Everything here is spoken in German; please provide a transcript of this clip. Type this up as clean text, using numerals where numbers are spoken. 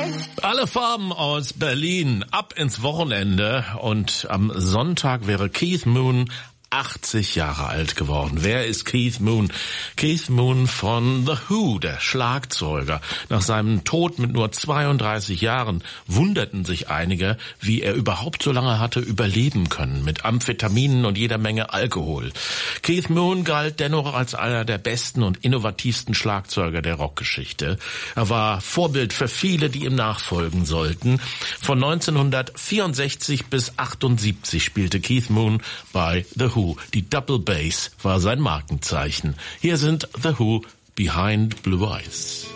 Alle Farben aus Berlin, ab ins Wochenende, und am Sonntag wäre Keith Moon 80 Jahre alt geworden. Wer ist Keith Moon? Keith Moon von The Who, der Schlagzeuger. Nach seinem Tod mit nur 32 Jahren wunderten sich einige, wie er überhaupt so lange hatte überleben können, mit Amphetaminen und jeder Menge Alkohol. Keith Moon galt dennoch als einer der besten und innovativsten Schlagzeuger der Rockgeschichte. Er war Vorbild für viele, die ihm nachfolgen sollten. Von 1964 bis 78 spielte Keith Moon bei The Who. Die Double Bass war sein Markenzeichen. Hier sind The Who, Behind Blue Eyes.